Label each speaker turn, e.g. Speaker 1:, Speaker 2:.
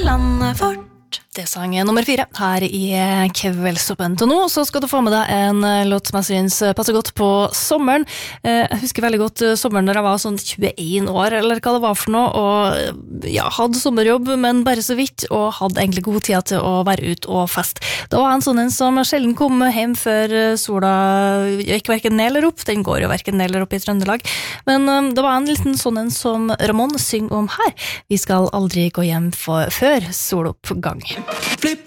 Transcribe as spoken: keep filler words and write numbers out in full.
Speaker 1: landet vårt.
Speaker 2: Det sang nummer fire her i Kveldsoppen. Til nå så skal du få med deg en låt som jeg synes passer godt på sommeren. Jeg husker veldig godt sommeren når jeg var sånn tjueen år, eller hva det var for noe, og ja, hadde sommerjobb, men bare så vidt, og hadde egentlig god tid til å være ut og fest. Det var en sånn en som sjelden kom hjem før sola gikk hverken ned eller opp. Den går jo hverken ned eller opp i Trøndelag. Men um, det var en liten sånn en som Ramon synger om her. Vi skal aldri gå hjem for, før soloppgang.
Speaker 1: Flip